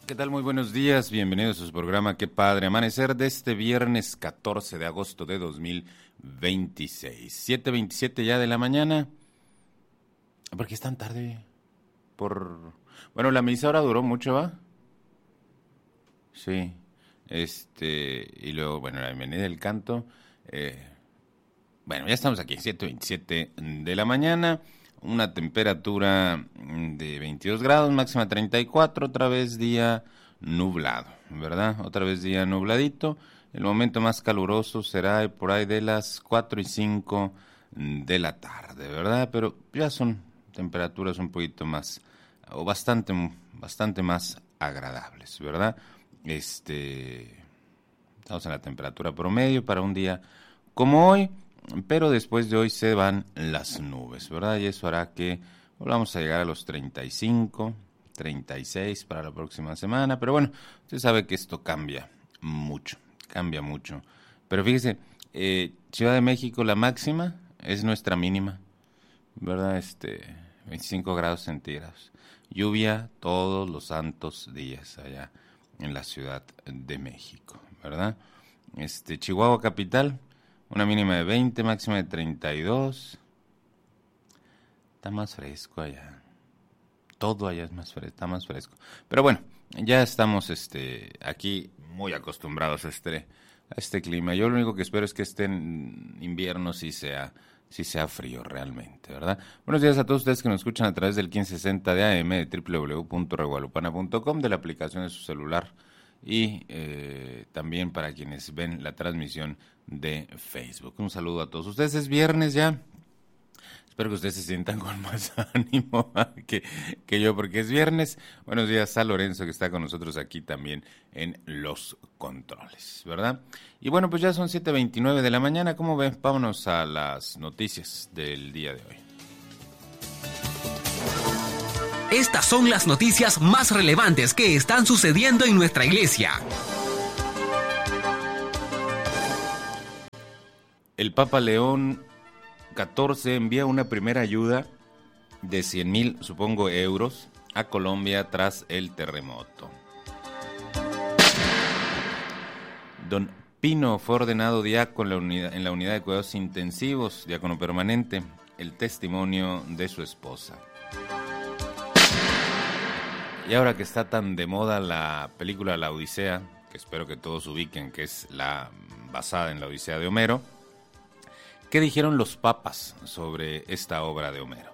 ¿Qué tal? Muy buenos días, bienvenidos a su programa Qué Padre Amanecer de este viernes 14 de agosto de 2026. 7:27 ya de la mañana. ¿Por qué es tan tarde? Bueno, la misa ahora duró mucho, ¿va? Sí. Y luego, bueno, la bienvenida del canto. Bueno, ya estamos aquí, 7:27 de la mañana. Una temperatura de 22 grados, máxima 34, otra vez día nublado, ¿verdad? Otra vez día nubladito. El momento más caluroso será por ahí de las 4:05 de la tarde, ¿verdad? Pero ya son temperaturas un poquito más, o bastante más agradables, ¿verdad? Estamos en la temperatura promedio para un día como hoy. Pero después de hoy se van las nubes, ¿verdad? Y eso hará que volvamos a llegar a los 35, 36 para la próxima semana. Pero bueno, usted sabe que esto cambia mucho. Pero fíjese, Ciudad de México, la máxima es nuestra mínima, ¿verdad? 25 grados centígrados. Lluvia todos los santos días allá en la Ciudad de México, ¿verdad? Chihuahua capital, una mínima de 20, máxima de 32. Está más fresco allá. Todo allá es más fresco, está más fresco. Pero bueno, ya estamos aquí muy acostumbrados a este clima. Yo lo único que espero es que este invierno sí sea frío realmente, ¿verdad? Buenos días a todos ustedes que nos escuchan a través del 1560 de AM, de www.regualupana.com, de la aplicación de su celular. Y también para quienes ven la transmisión de Facebook. Un saludo a todos ustedes. Es viernes ya. Espero que ustedes se sientan con más ánimo que yo, porque es viernes. Buenos días a Lorenzo, que está con nosotros aquí también en los controles, ¿verdad? Y bueno, pues ya son 7:29 de la mañana. ¿Cómo ven? Vámonos a las noticias del día de hoy. Estas son las noticias más relevantes que están sucediendo en nuestra iglesia. El Papa León XIV envía una primera ayuda de 100,000, supongo, euros a Colombia tras el terremoto. Don Pino fue ordenado diácono en la unidad de cuidados intensivos, diácono permanente. El testimonio de su esposa. Y ahora que está tan de moda la película La Odisea, que espero que todos ubiquen, que es la basada en la Odisea de Homero, ¿qué dijeron los papas sobre esta obra de Homero?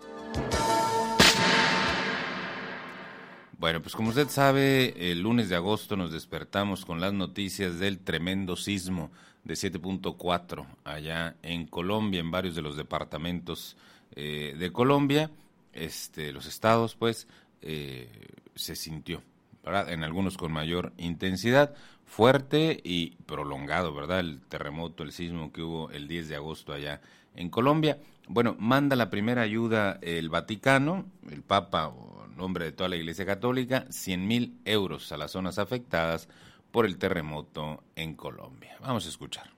Bueno, pues como usted sabe, el lunes de agosto nos despertamos con las noticias del tremendo sismo de 7.4 allá en Colombia, en varios de los departamentos de Colombia, los estados, pues, se sintió, ¿verdad? En algunos con mayor intensidad, fuerte y prolongado, ¿verdad? El terremoto, el sismo que hubo el 10 de agosto allá en Colombia. Bueno, manda la primera ayuda el Vaticano, el Papa, en nombre de toda la Iglesia Católica, 100,000 euros a las zonas afectadas por el terremoto en Colombia. Vamos a escuchar.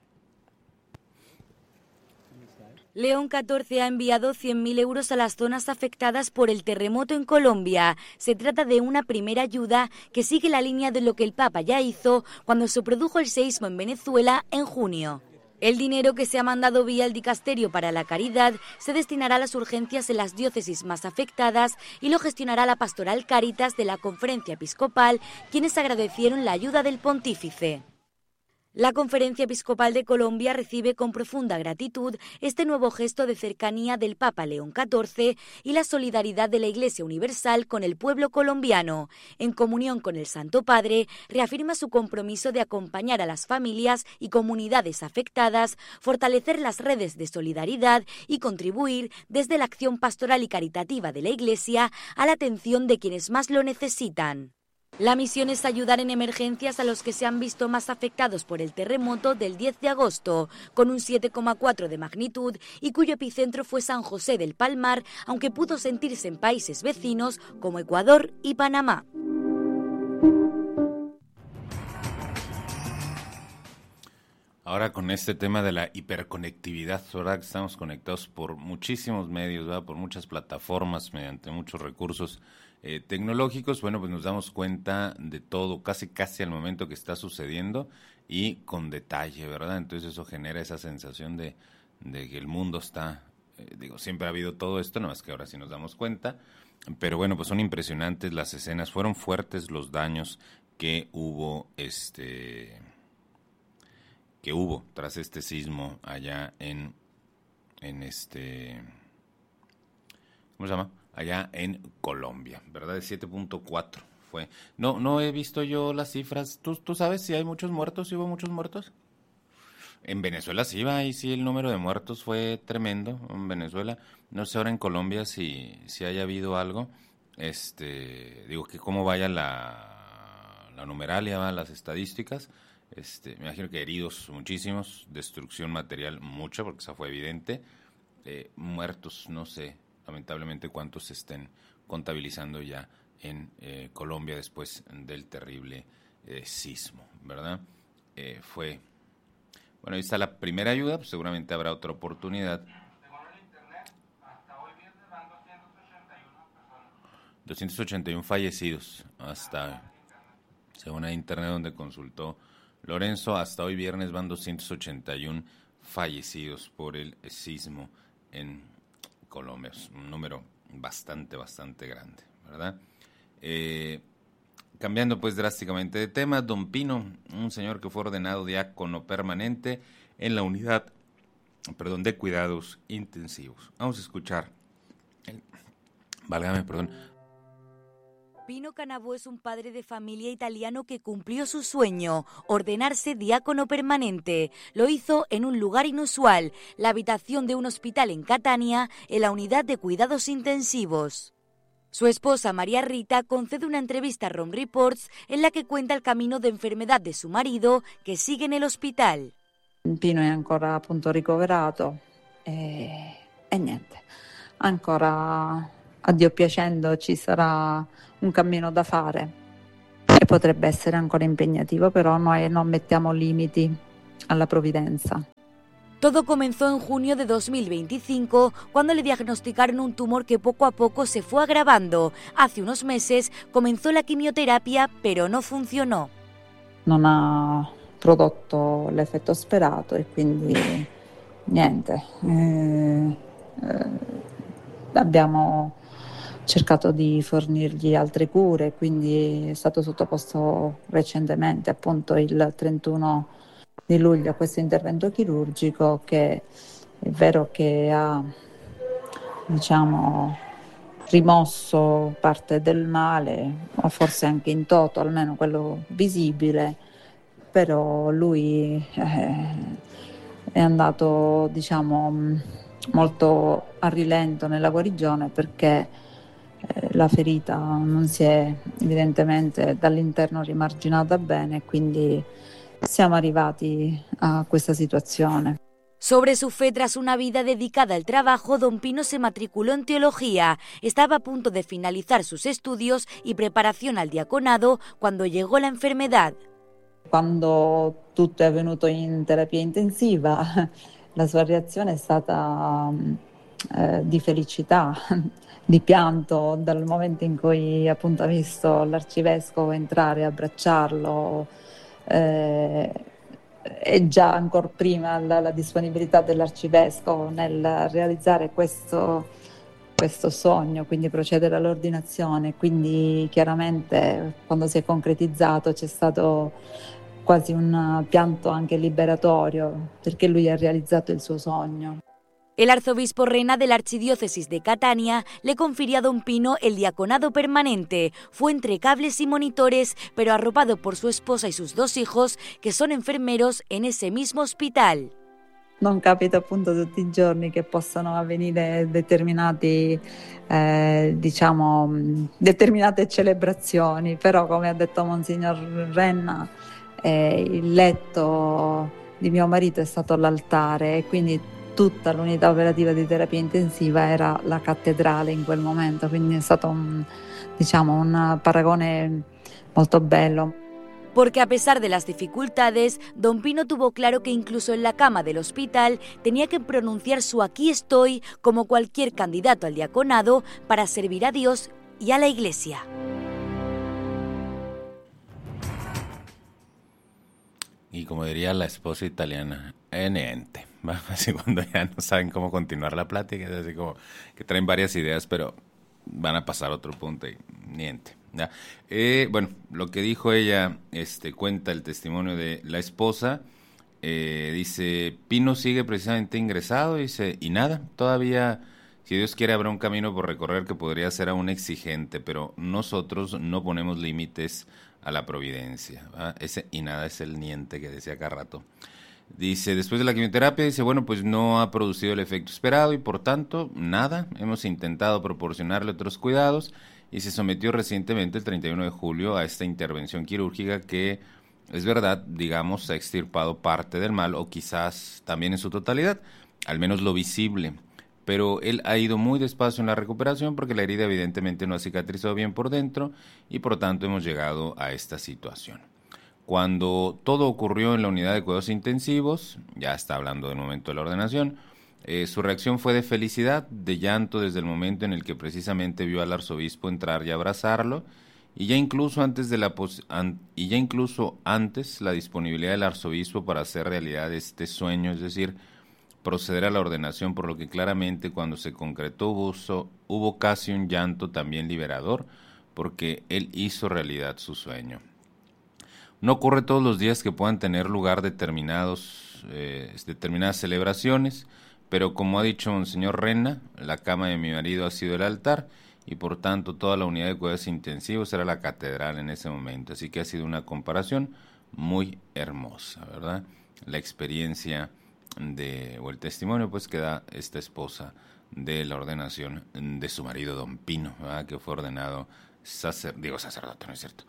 León XIV ha enviado 100.000 euros a las zonas afectadas por el terremoto en Colombia. Se trata de una primera ayuda que sigue la línea de lo que el Papa ya hizo cuando se produjo el seísmo en Venezuela en junio. El dinero que se ha mandado vía el Dicasterio para la Caridad se destinará a las urgencias en las diócesis más afectadas y lo gestionará la Pastoral Cáritas de la Conferencia Episcopal, quienes agradecieron la ayuda del pontífice. La Conferencia Episcopal de Colombia recibe con profunda gratitud este nuevo gesto de cercanía del Papa León XIV y la solidaridad de la Iglesia Universal con el pueblo colombiano. En comunión con el Santo Padre, reafirma su compromiso de acompañar a las familias y comunidades afectadas, fortalecer las redes de solidaridad y contribuir desde la acción pastoral y caritativa de la Iglesia a la atención de quienes más lo necesitan. La misión es ayudar en emergencias a los que se han visto más afectados por el terremoto del 10 de agosto, con un 7,4 de magnitud y cuyo epicentro fue San José del Palmar, aunque pudo sentirse en países vecinos como Ecuador y Panamá. Ahora con este tema de la hiperconectividad, ¿verdad? Que estamos conectados por muchísimos medios, ¿verdad? Por muchas plataformas, mediante muchos recursos tecnológicos, bueno, pues nos damos cuenta de todo, casi al momento que está sucediendo y con detalle, ¿verdad? Entonces eso genera esa sensación de que el mundo está, siempre ha habido todo esto, no más que ahora sí nos damos cuenta, pero bueno, pues son impresionantes las escenas, fueron fuertes los daños que hubo tras este sismo allá en ¿cómo se llama? Allá en Colombia, ¿verdad? De 7.4 fue. No he visto yo las cifras. ¿Tú sabes si hay muchos muertos, si hubo muchos muertos? En Venezuela sí iba, y sí el número de muertos fue tremendo en Venezuela. No sé ahora en Colombia si haya habido algo. Digo que cómo vaya la numeralia, ¿va? Las estadísticas. Me imagino que heridos muchísimos, destrucción material mucha, porque esa fue evidente. Muertos, no sé, lamentablemente cuántos se estén contabilizando ya en Colombia después del terrible sismo, ¿verdad? Bueno, ahí está la primera ayuda, pues seguramente habrá otra oportunidad. Según el internet, hasta hoy viernes van 281 personas. 281 fallecidos hasta, según el internet donde consultó Lorenzo, hasta hoy viernes van 281 fallecidos por el sismo en Colombia. Es un número bastante grande, ¿verdad? Cambiando pues drásticamente de tema, don Pino, un señor que fue ordenado diácono permanente en la unidad, de cuidados intensivos. Vamos a escuchar. Pino Canavò es un padre de familia italiano que cumplió su sueño, ordenarse diácono permanente. Lo hizo en un lugar inusual, la habitación de un hospital en Catania, en la unidad de cuidados intensivos. Su esposa María Rita concede una entrevista a Rom Reports en la que cuenta el camino de enfermedad de su marido che sigue en el hospital. Pino è ancora appunto ricoverato e niente, ancora a Dio piacendo ci sarà un cammino da fare e potrebbe essere ancora impegnativo, però noi non mettiamo limiti alla provvidenza. Todo comenzó en junio de 2025, cuando le diagnosticaron un tumor que poco a poco se fue agravando. Hace unos meses comenzó la quimioterapia, pero no funcionó. Non ha prodotto l'effetto sperato e quindi niente. Abbiamo cercato di fornirgli altre cure, quindi è stato sottoposto recentemente, appunto il 31 di luglio, a questo intervento chirurgico che è vero che ha, rimosso parte del male, o forse anche in toto, almeno quello visibile, però lui è andato, molto a rilento nella guarigione perché la ferita non si è evidentemente dall'interno rimarginata bene, quindi siamo arrivati a questa situazione. Sobre su fe tras una vida dedicada al trabajo, don Pino se matriculó en teología. Estaba a punto de finalizar sus estudios y preparación al diaconado cuando llegó la enfermedad. Quando tutto è avvenuto in terapia intensiva, la sua reazione è stata di felicità, di pianto, dal momento in cui appunto ha visto l'arcivescovo entrare, abbracciarlo, e già ancora prima la disponibilità dell'arcivescovo nel realizzare questo sogno, quindi procedere all'ordinazione. Quindi chiaramente quando si è concretizzato c'è stato quasi un pianto anche liberatorio, perché lui ha realizzato il suo sogno. El arzobispo Rena de la Archidiócesis de Catania le confirió a don Pino el diaconado permanente. Fue entre cables y monitores, pero arropado por su esposa y sus 2 hijos, que son enfermeros en ese mismo hospital. Non capita appunto tutti i giorni che possano avvenire determinate celebrazioni, però come ha detto Monsignor Renna, il letto di mio marito è stato l'altare e quindi tutta l'unità operativa di terapia intensiva era la cattedrale in quel momento, quindi è stato un paragone molto bello. Porque a pesar de las dificultades, don Pino tuvo claro que incluso en la cama del hospital tenía que pronunciar su aquí estoy como cualquier candidato al diaconado para servir a Dios y a la Iglesia. Y como diría la esposa italiana, niente. Así cuando ya no saben cómo continuar la plática, es así como que traen varias ideas, pero van a pasar a otro punto y niente. ¿Ya? Bueno, lo que dijo ella, cuenta el testimonio de la esposa. Dice, Pino sigue precisamente ingresado, dice, y nada, todavía, si Dios quiere, habrá un camino por recorrer que podría ser aún exigente, pero nosotros no ponemos límites a la providencia, ¿verdad? Ese y nada es el niente que decía cada rato. Dice, después de la quimioterapia, dice, bueno, pues no ha producido el efecto esperado y por tanto, nada, hemos intentado proporcionarle otros cuidados y se sometió recientemente, el 31 de julio, a esta intervención quirúrgica que, es verdad, digamos, ha extirpado parte del mal o quizás también en su totalidad, al menos lo visible. Pero él ha ido muy despacio en la recuperación porque la herida evidentemente no ha cicatrizado bien por dentro y por tanto hemos llegado a esta situación. Cuando todo ocurrió en la unidad de cuidados intensivos, ya está hablando del momento de la ordenación, su reacción fue de felicidad, de llanto desde el momento en el que precisamente vio al arzobispo entrar y abrazarlo, y ya incluso antes la disponibilidad del arzobispo para hacer realidad este sueño, es decir, proceder a la ordenación, por lo que claramente cuando se concretó hubo casi un llanto también liberador, porque él hizo realidad su sueño. No ocurre todos los días que puedan tener lugar determinadas celebraciones, pero como ha dicho Monseñor Renna, la cama de mi marido ha sido el altar y por tanto toda la unidad de cuidados intensivos era la catedral en ese momento. Así que ha sido una comparación muy hermosa, ¿verdad? La experiencia o el testimonio pues que da esta esposa de la ordenación de su marido Don Pino, ¿verdad? Que fue ordenado sacerdote, no es cierto,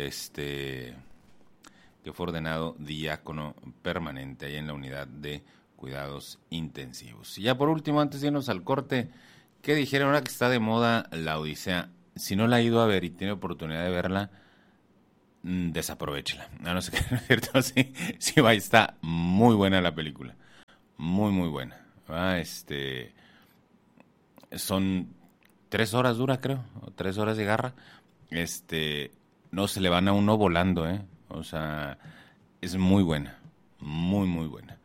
que fue ordenado diácono permanente ahí en la unidad de cuidados intensivos. Y ya por último, antes de irnos al corte, ¿qué dijeron ahora que está de moda La Odisea? Si no la ha ido a ver y tiene oportunidad de verla, desaprovéchela. No sé qué, ¿no es cierto? Sí, va, está muy buena la película. Muy, muy buena. Son 3 horas dura, creo, o 3 horas de garra. No se le van a uno volando, O sea, es muy buena, muy, muy buena.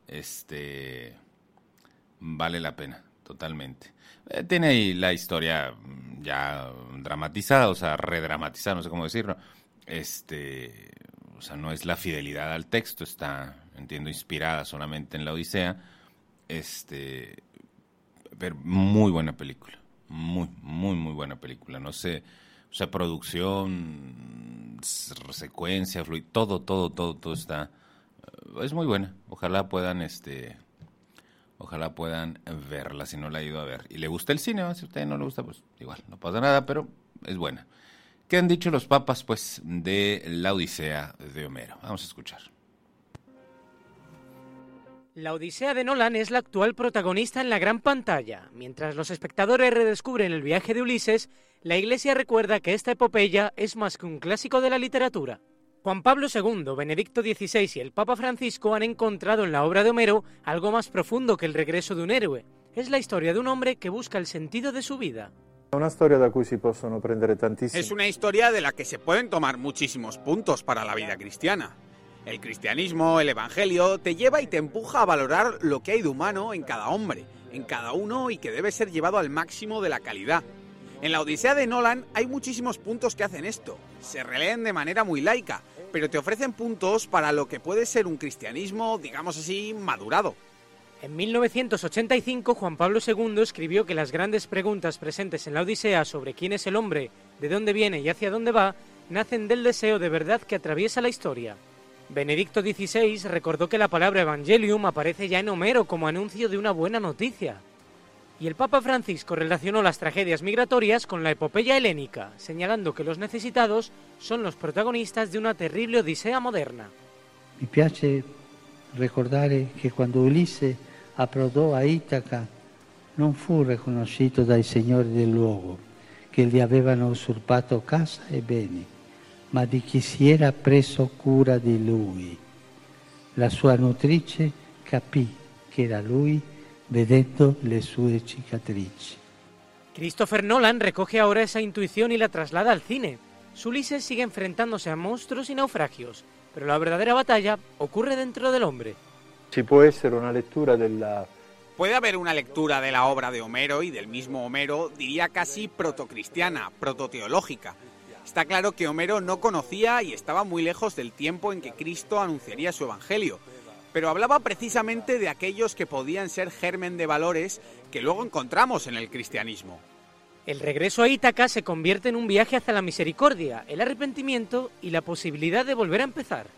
Vale la pena, totalmente. Tiene ahí la historia ya dramatizada, o sea, redramatizada, no sé cómo decirlo. O sea, no es la fidelidad al texto, está, entiendo, inspirada solamente en la Odisea. Pero muy buena película, muy, muy, muy buena película. No sé, o sea, producción, secuencia, todo está, es muy buena. Ojalá puedan verla si no la ha ido a ver. Y le gusta el cine, ¿no? Si a usted no le gusta, pues igual, no pasa nada, pero es buena. ¿Qué han dicho los papas, pues, de la Odisea de Homero? Vamos a escuchar. La Odisea de Nolan es la actual protagonista en la gran pantalla. Mientras los espectadores redescubren el viaje de Ulises, la Iglesia recuerda que esta epopeya es más que un clásico de la literatura. Juan Pablo II, Benedicto XVI y el Papa Francisco han encontrado en la obra de Homero algo más profundo que el regreso de un héroe. Es la historia de un hombre que busca el sentido de su vida. Es una historia de la que se pueden tomar muchísimos puntos para la vida cristiana. El cristianismo, el evangelio, te lleva y te empuja a valorar lo que hay de humano en cada hombre, en cada uno y que debe ser llevado al máximo de la calidad. En la Odisea de Nolan hay muchísimos puntos que hacen esto. Se releen de manera muy laica, pero te ofrecen puntos para lo que puede ser un cristianismo, digamos así, madurado. En 1985, Juan Pablo II escribió que las grandes preguntas presentes en la Odisea sobre quién es el hombre, de dónde viene y hacia dónde va, nacen del deseo de verdad que atraviesa la historia. Benedicto XVI recordó que la palabra Evangelium aparece ya en Homero como anuncio de una buena noticia. Y el Papa Francisco relacionó las tragedias migratorias con la epopeya helénica, señalando que los necesitados son los protagonistas de una terrible odisea moderna. Mi piace ricordare che quando Ulisse approdò a Itaca non fu riconosciuto dai signori del luogo, che gli avevano usurpato casa e beni, ma di chi si era preso cura di lui. La sua nutrice capì che era lui vedendo le sue cicatrici. Christopher Nolan recoge ahora esa intuición y la traslada al cine. Su Ulises sigue enfrentándose a monstruos y naufragios, pero la verdadera batalla ocurre dentro del hombre. Puede haber una lectura de la obra de Homero y del mismo Homero, diría casi protocristiana, prototeológica. Está claro que Homero no conocía y estaba muy lejos del tiempo en que Cristo anunciaría su evangelio, pero hablaba precisamente de aquellos que podían ser germen de valores que luego encontramos en el cristianismo. El regreso a Ítaca se convierte en un viaje hacia la misericordia, el arrepentimiento y la posibilidad de volver a empezar.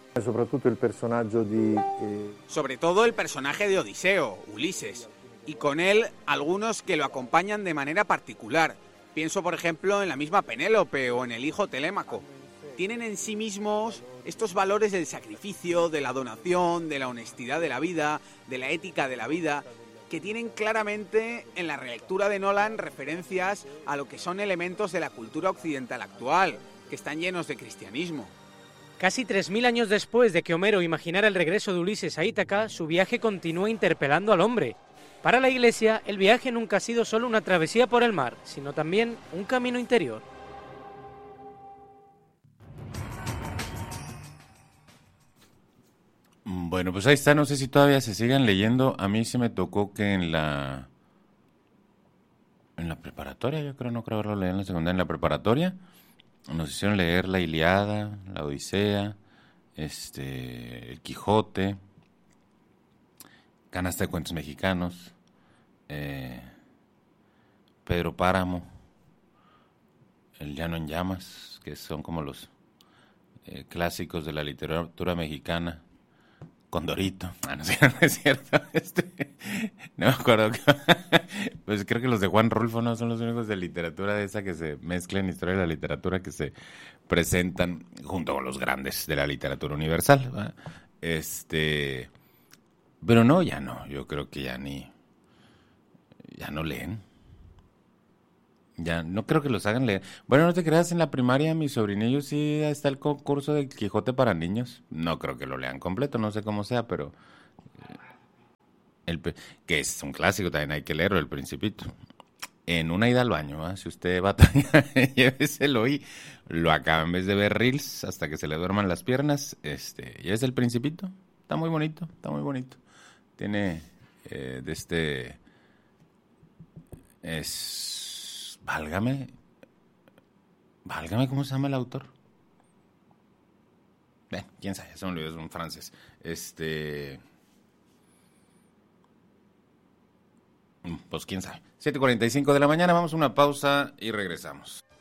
Sobre todo el personaje de Odiseo, Ulises, y con él algunos que lo acompañan de manera particular. Pienso, por ejemplo, en la misma Penélope o en el hijo Telémaco. Tienen en sí mismos estos valores del sacrificio, de la donación, de la honestidad de la vida, de la ética de la vida, que tienen claramente en la relectura de Nolan referencias a lo que son elementos de la cultura occidental actual, que están llenos de cristianismo. Casi 3000 años después de que Homero imaginara el regreso de Ulises a Ítaca, su viaje continúa interpelando al hombre. Para la Iglesia, el viaje nunca ha sido solo una travesía por el mar, sino también un camino interior. Bueno, pues ahí está, no sé si todavía se sigan leyendo. A mí sí me tocó que en la preparatoria, yo creo, no creo haberlo leído en la secundaria, en la preparatoria, nos hicieron leer la Ilíada, la Odisea, el Quijote, Canasta de Cuentos Mexicanos, Pedro Páramo, El Llano en Llamas, que son como los clásicos de la literatura mexicana. Condorito. No es cierto. No me acuerdo. Pues creo que los de Juan Rulfo no son los únicos de literatura de esa que se mezclan, historia de la literatura, que se presentan junto con los grandes de la literatura universal, ¿verdad? Pero no, ya no. Yo creo que ya no leen. Ya no creo que los hagan leer. Bueno, no te creas, en la primaria mi sobrinillo sí está el concurso del Quijote para niños. No creo que lo lean completo, no sé cómo sea, pero que es un clásico, también hay que leerlo, El Principito. En una ida al baño, ¿eh? Si usted va a lléveselo y lo acaba en vez de ver reels hasta que se le duerman las piernas. Llévese El Principito, está muy bonito, Tiene Válgame, ¿cómo se llama el autor? Quién sabe, se me olvidó, es un francés. Pues quién sabe. 7:45 de la mañana, vamos a una pausa y regresamos.